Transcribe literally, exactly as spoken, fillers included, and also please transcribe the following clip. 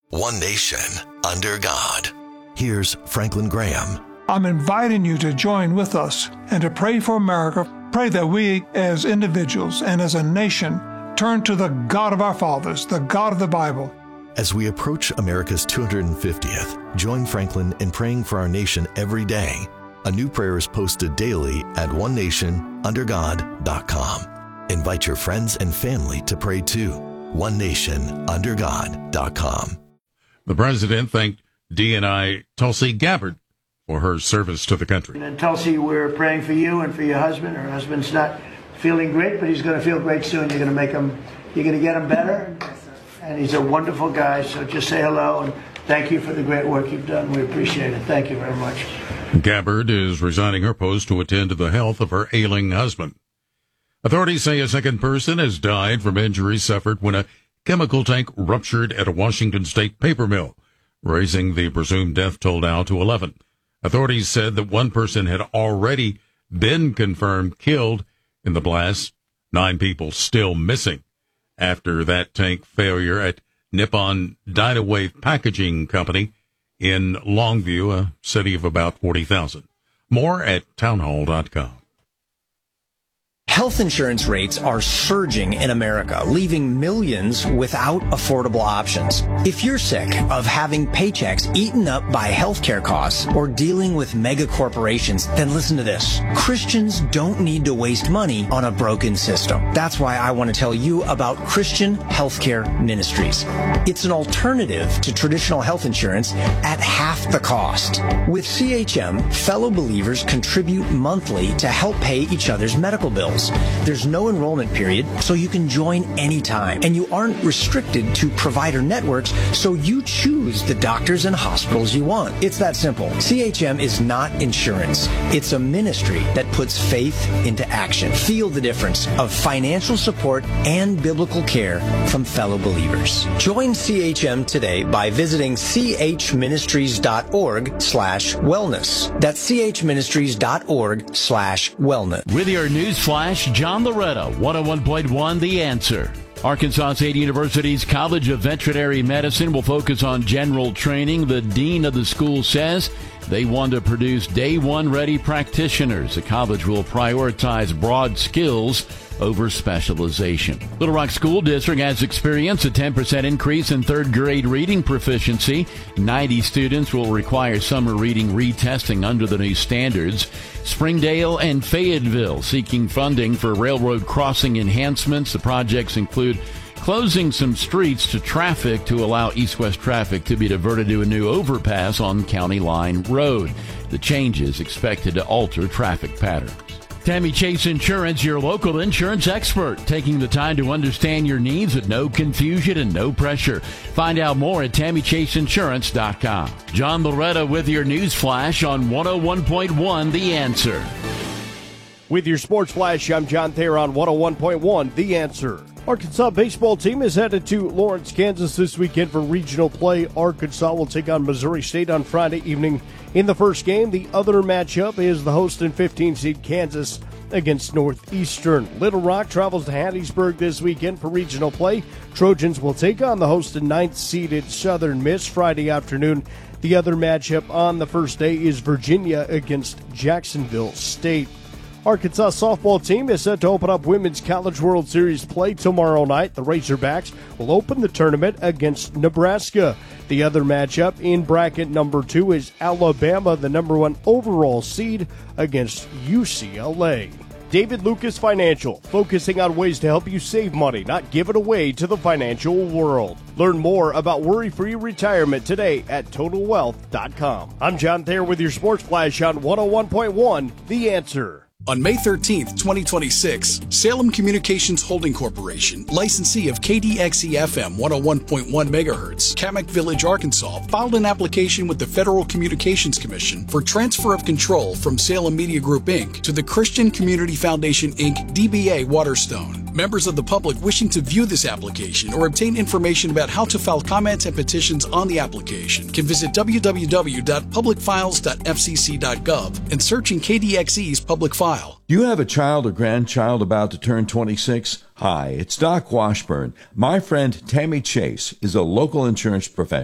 One nation, under God. Here's Franklin Graham. I'm inviting you to join with us and to pray for America. Pray that we as individuals and as a nation turn to the God of our fathers, the God of the Bible. As we approach America's two hundred fiftieth, join Franklin in praying for our nation every day. A new prayer is posted daily at one nation under god dot com. Invite your friends and family to pray too. one nation under god dot com. The president thanked D N I Tulsi Gabbard for her service to the country. And Tulsi, we're praying for you and for your husband. Her husband's not feeling great, but he's going to feel great soon. You're going to make him, you're going to get him better. And he's a wonderful guy, so just say hello and thank you for the great work you've done. We appreciate it. Thank you very much. Gabbard is resigning her post to attend to the health of her ailing husband. Authorities say a second person has died from injuries suffered when a chemical tank ruptured at a Washington state paper mill, raising the presumed death toll now to eleven. Authorities said that one person had already been confirmed killed in the blast, nine people still missing after that tank failure at Nippon Dynawave Packaging Company in Longview, a city of about forty thousand. More at townhall dot com. Health insurance rates are surging in America, leaving millions without affordable options. If you're sick of having paychecks eaten up by healthcare costs or dealing with mega corporations, then listen to this. Christians don't need to waste money on a broken system. That's why I want to tell you about Christian Healthcare Ministries. It's an alternative to traditional health insurance at half the cost. With C H M, fellow believers contribute monthly to help pay each other's medical bills. There's no enrollment period, so you can join anytime. And you aren't restricted to provider networks, so you choose the doctors and hospitals you want. It's that simple. C H M is not insurance. It's a ministry that puts faith into action. Feel the difference of financial support and biblical care from fellow believers. Join C H M today by visiting chministries.org slash wellness. That's chministries.org slash wellness. With your news flash, John Loretta, one oh one point one The Answer. Arkansas State University's College of Veterinary Medicine will focus on general training. The dean of the school says they want to produce day one ready practitioners. The college will prioritize broad skills over specialization. Little Rock School District has experienced a ten percent increase in third grade reading proficiency. ninety students will require summer reading retesting under the new standards. Springdale and Fayetteville seeking funding for railroad crossing enhancements. The projects include closing some streets to traffic to allow east-west traffic to be diverted to a new overpass on County Line Road. The changes expected to alter traffic patterns. Tammy Chase Insurance, your local insurance expert, taking the time to understand your needs with no confusion and no pressure. Find out more at tammy chase insurance dot com. John Loretta with your news flash on one oh one point one The Answer. With your sports flash, I'm John Thayer on one oh one point one The Answer. Arkansas baseball team is headed to Lawrence, Kansas this weekend for regional play. Arkansas will take on Missouri State on Friday evening in the first game. The other matchup is the host and fifteen seed Kansas against Northeastern. Little Rock travels to Hattiesburg this weekend for regional play. Trojans will take on the host and ninth seeded Southern Miss Friday afternoon. The other matchup on the first day is Virginia against Jacksonville State. Arkansas softball team is set to open up Women's College World Series play tomorrow night. The Razorbacks will open the tournament against Nebraska. The other matchup in bracket number two is Alabama, the number one overall seed, against U C L A. David Lucas Financial, focusing on ways to help you save money, not give it away to the financial world. Learn more about worry-free retirement today at total wealth dot com. I'm John Thayer with your Sports Flash on one oh one point one The Answer. On May thirteenth, twenty twenty-six, Salem Communications Holding Corporation, licensee of K D X E F M one oh one point one megahertz, Kamek Village, Arkansas, filed an application with the Federal Communications Commission for transfer of control from Salem Media Group, Incorporated to the Christian Community Foundation, Incorporated, D B A Waterstone. Members of the public wishing to view this application or obtain information about how to file comments and petitions on the application can visit w w w dot public files dot f c c dot gov and search in K D X E's public file. Do you have a child or grandchild about to turn twenty-six? Hi, it's Doc Washburn. My friend Tammy Chase is a local insurance professional.